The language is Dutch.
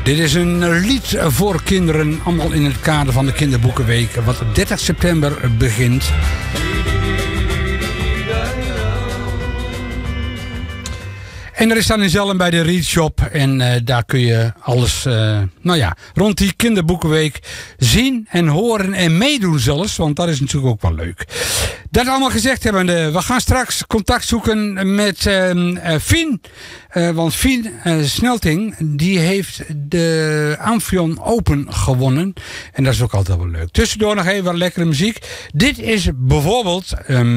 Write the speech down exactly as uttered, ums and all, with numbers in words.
Dit is een lied voor kinderen, allemaal in het kader van de Kinderboekenweek, wat op dertig september begint. En er is dan in Zelhem bij de Read Shop. En uh, daar kun je alles, uh, nou ja, rond die Kinderboekenweek zien en horen en meedoen zelfs. Want dat is natuurlijk ook wel leuk. Dat allemaal gezegd hebbende, we gaan straks contact zoeken met uh, uh, Fien. Uh, want Fien uh, Snelting, die heeft de Amphion Open gewonnen. En dat is ook altijd wel leuk. Tussendoor nog even wat lekkere muziek. Dit is bijvoorbeeld... Um,